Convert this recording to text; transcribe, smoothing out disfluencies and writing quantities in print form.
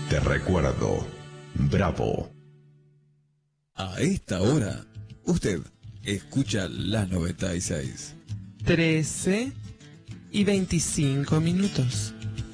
Te recuerdo. Bravo. A esta hora, usted escucha la 96. 13:25.